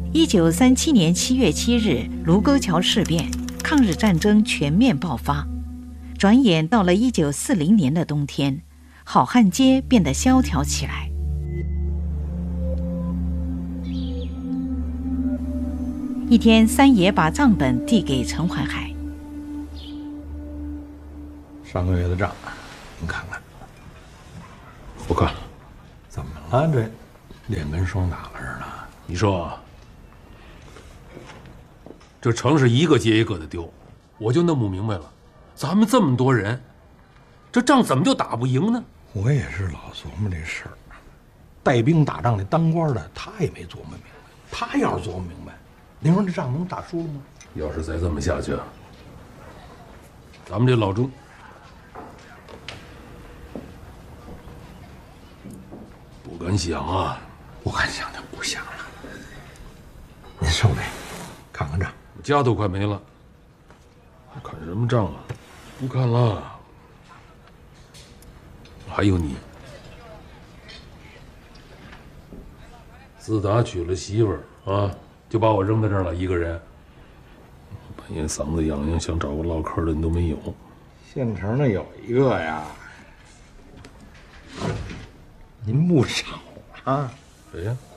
1937年7月7日，卢沟桥事变，抗日战争全面爆发。转眼到了1940年的冬天，好汉街变得萧条起来。一天，三爷把账本递给陈怀海。 上个月的账，您看看。 不看。 怎么了？这脸跟霜打了似的。 你说，这城市一个接一个的丢，我就弄不明白了，咱们这么多人，这仗怎么就打不赢呢？ 我也是老琢磨这事儿。带兵打仗的当官的，他也没琢磨明白。他要是琢磨明白，您说这仗能打输了吗？ 要是再这么下去，咱们这老钟不敢想啊！ 不敢想就不想了。您受累，看看账。 家都快没了，还看什么账啊？不看了。还有你，自打娶了媳妇儿啊，就把我扔在这儿了，一个人。半夜嗓子痒痒，想找个唠嗑的你都没有。 县城的有一个呀，您不少啊。 谁呀？